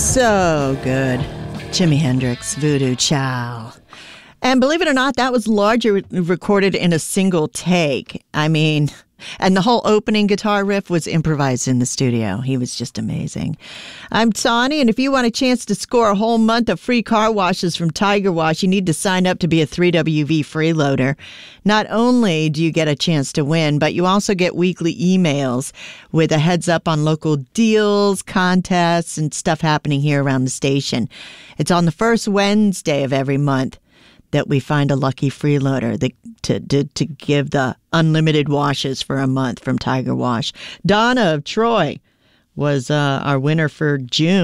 So good. Jimi Hendrix, Voodoo Child. And believe it or not, that was largely recorded in a single take. I mean, and the whole opening guitar riff was improvised in the studio. He was just amazing. I'm Tawny, and if you want a chance to score a whole month of free car washes from Tiger Wash, you need to sign up to be a 3WV freeloader. Not only do you get a chance to win, but you also get weekly emails with a heads up on local deals, contests, and stuff happening here around the station. It's on the first Wednesday of every month that we find a lucky freeloader to give the unlimited washes for a month from Tiger Wash. Donna of Troy was our winner for June.